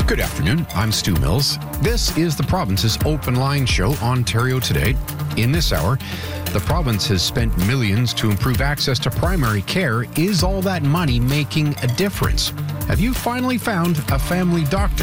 Good afternoon, I'm Stu Mills. This is the province's open line show, Ontario Today. In this hour, the province has spent millions to improve access to primary care. Is all that money making a difference? Have you finally found a family doctor?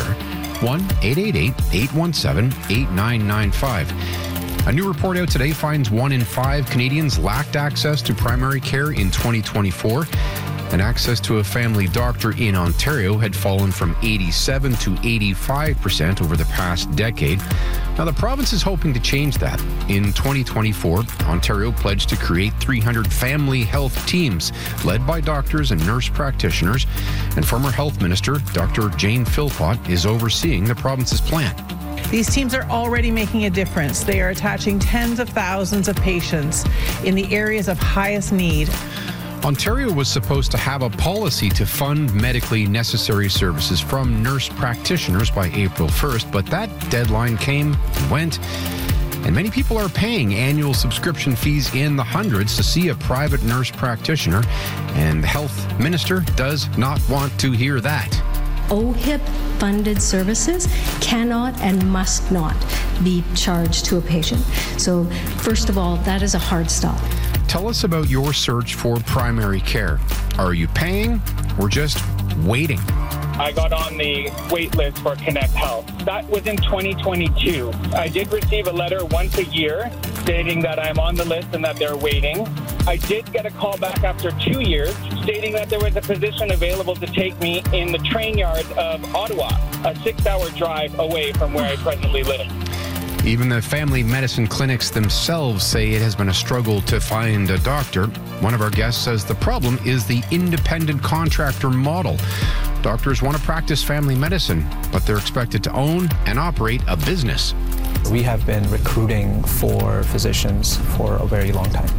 1-888-817-8995. A new report out today finds 1 in 5 Canadians lacked access to primary care in 2024. And access to a family doctor in Ontario had fallen from 87 to 85% over the past decade. Now, the province is hoping to change that. In 2024, Ontario pledged to create 300 family health teams led by doctors and nurse practitioners. And former Health Minister Dr. Jane Philpott is overseeing the province's plan. These teams are already making a difference. They are attaching tens of thousands of patients in the areas of highest need. Ontario was supposed to have a policy to fund medically necessary services from nurse practitioners by April 1st, but that deadline came and went, and many people are paying annual subscription fees in the hundreds to see a private nurse practitioner, and the health minister does not want to hear that. OHIP-funded services cannot and must not be charged to a patient. So, first of all, that is a hard stop. Tell us about your search for primary care. Are you paying or just waiting? I got on the wait list for Connect Health. That was in 2022. I did receive a letter once a year stating that I'm on the list and that they're waiting. I did get a call back after 2 years stating that there was a position available to take me in the train yard of Ottawa, a 6-hour drive away from where I presently live. Even the family medicine clinics themselves say it has been a struggle to find a doctor. One of our guests says the problem is the independent contractor model. Doctors want to practice family medicine, but they're expected to own and operate a business. We have been recruiting for physicians for a very long time.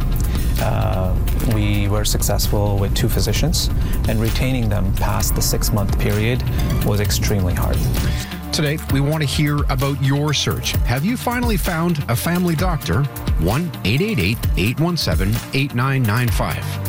We were successful with 2 physicians, and retaining them past the 6-month period was extremely hard. Today, we want to hear about your search. Have you finally found a family doctor? 1-888-817-8995.